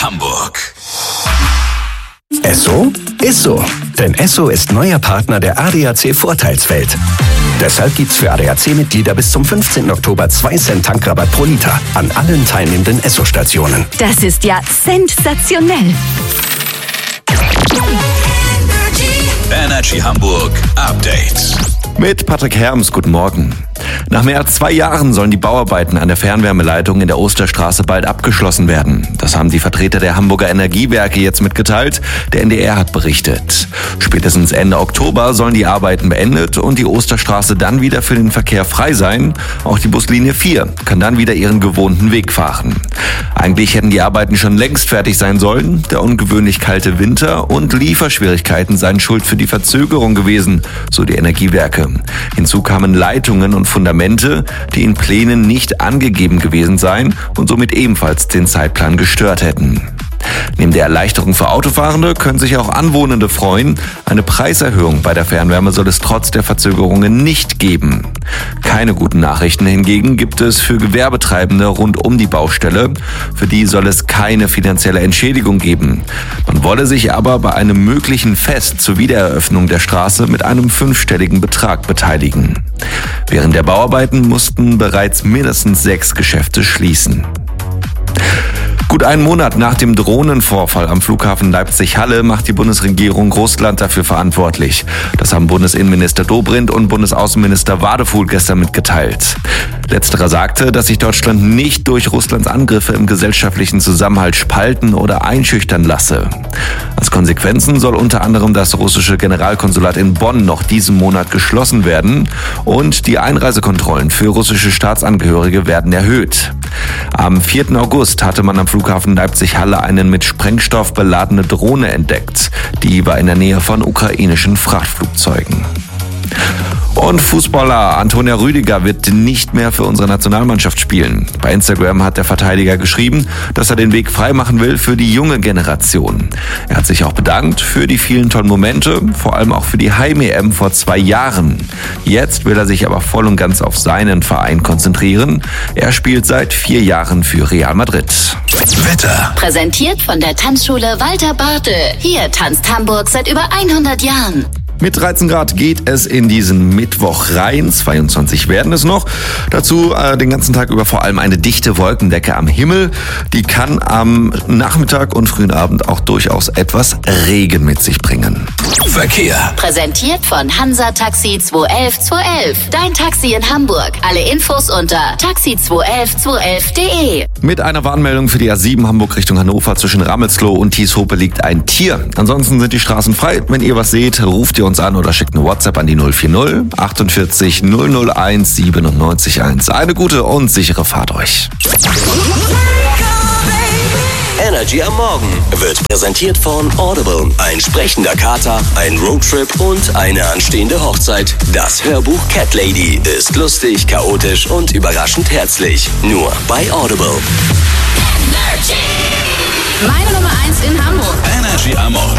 Hamburg. Esso ist so. Denn Esso ist neuer Partner der ADAC Vorteilswelt. Deshalb gibt's für ADAC-Mitglieder bis zum 15. Oktober 2 Cent Tankrabatt pro Liter an allen teilnehmenden Esso-Stationen. Das ist ja sensationell. Energy Hamburg Update. Mit Patrick Herms, guten Morgen. Nach mehr als 2 Jahren sollen die Bauarbeiten an der Fernwärmeleitung in der Osterstraße bald abgeschlossen werden. Das haben die Vertreter der Hamburger Energiewerke jetzt mitgeteilt. Der NDR hat berichtet. Spätestens Ende Oktober sollen die Arbeiten beendet und die Osterstraße dann wieder für den Verkehr frei sein. Auch die Buslinie 4 kann dann wieder ihren gewohnten Weg fahren. Eigentlich hätten die Arbeiten schon längst fertig sein sollen. Der ungewöhnlich kalte Winter und Lieferschwierigkeiten seien schuld für die Verzögerung gewesen, so die Energiewerke. Hinzu kamen Leitungen und Fundamente, die in Plänen nicht angegeben gewesen seien und somit ebenfalls den Zeitplan gestört hätten. Neben der Erleichterung für Autofahrende können sich auch Anwohnende freuen. Eine Preiserhöhung bei der Fernwärme soll es trotz der Verzögerungen nicht geben. Keine guten Nachrichten hingegen gibt es für Gewerbetreibende rund um die Baustelle. Für die soll es keine finanzielle Entschädigung geben. Man wolle sich aber bei einem möglichen Fest zur Wiedereröffnung der Straße mit einem 5-stelligen Betrag beteiligen. Während der Bauarbeiten mussten bereits mindestens 6 Geschäfte schließen. Gut einen Monat nach dem Drohnenvorfall am Flughafen Leipzig-Halle macht die Bundesregierung Russland dafür verantwortlich. Das haben Bundesinnenminister Dobrindt und Bundesaußenminister Wadefuhl gestern mitgeteilt. Letzterer sagte, dass sich Deutschland nicht durch Russlands Angriffe im gesellschaftlichen Zusammenhalt spalten oder einschüchtern lasse. Als Konsequenzen soll unter anderem das russische Generalkonsulat in Bonn noch diesen Monat geschlossen werden und die Einreisekontrollen für russische Staatsangehörige werden erhöht. Am 4. August hatte man am Flughafen Leipzig-Halle eine mit Sprengstoff beladene Drohne entdeckt. Die war in der Nähe von ukrainischen Frachtflugzeugen. Und Fußballer Antonio Rüdiger wird nicht mehr für unsere Nationalmannschaft spielen. Bei Instagram hat der Verteidiger geschrieben, dass er den Weg freimachen will für die junge Generation. Er hat sich auch bedankt für die vielen tollen Momente, vor allem auch für die Heim-EM vor 2 Jahren. Jetzt will er sich aber voll und ganz auf seinen Verein konzentrieren. Er spielt seit 4 Jahren für Real Madrid. Wetter. Präsentiert von der Tanzschule Walter Bartel. Hier tanzt Hamburg seit über 100 Jahren. Mit 13 Grad geht es in diesen Mittwoch rein. 22 werden es noch. Dazu den ganzen Tag über vor allem eine dichte Wolkendecke am Himmel. Die kann am Nachmittag und frühen Abend auch durchaus etwas Regen mit sich bringen. Verkehr. Präsentiert von Hansa Taxi 211 211. Dein Taxi in Hamburg. Alle Infos unter taxi211 211.de. Mit einer Warnmeldung für die A7 Hamburg Richtung Hannover zwischen Rammelsloh und Thieshope liegt ein Tier. Ansonsten sind die Straßen frei. Wenn ihr was seht, ruft ihr uns an oder schickt eine WhatsApp an die 040 48 001 97 1. Eine gute und sichere Fahrt euch. Energy am Morgen wird präsentiert von Audible. Ein sprechender Kater, ein Roadtrip und eine anstehende Hochzeit. Das Hörbuch Cat Lady ist lustig, chaotisch und überraschend herzlich. Nur bei Audible. Meine Nummer 1 in Hamburg. Energy am Morgen.